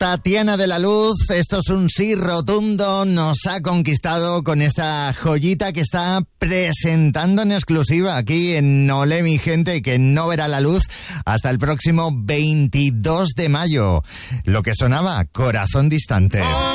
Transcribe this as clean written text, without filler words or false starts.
Tatiana de la Luz, esto es un sí rotundo, nos ha conquistado con esta joyita que está presentando en exclusiva aquí en Olé, mi gente, y que no verá la luz hasta el próximo 22 de mayo. Lo que sonaba, Corazón Distante.